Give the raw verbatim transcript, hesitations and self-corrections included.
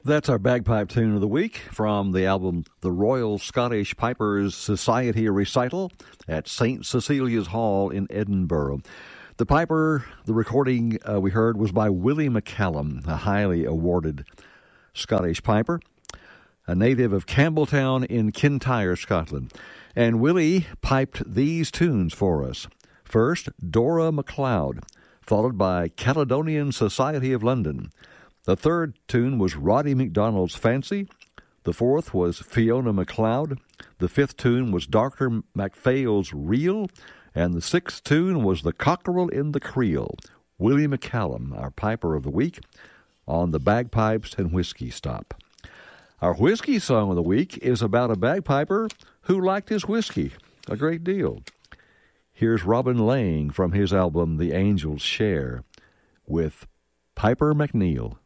That's our bagpipe tune of the week from the album The Royal Scottish Pipers Society Recital at Saint Cecilia's Hall in Edinburgh. The piper, the recording uh, we heard was by Willie McCallum, a highly awarded Scottish piper, a native of Campbelltown in Kintyre, Scotland. And Willie piped these tunes for us. First, Dora MacLeod, followed by Caledonian Society of London. The third tune was Roddy MacDonald's Fancy. The fourth was Fiona MacLeod. The fifth tune was Doctor MacPhail's Reel. And the sixth tune was The Cockerel in the Creel. Willie McCallum, our piper of the week, on the Bagpipes and Whiskey Stop. Our whiskey song of the week is about a bagpiper who liked his whiskey a great deal. Here's Robin Lang from his album The Angel's Share with Piper McNeil.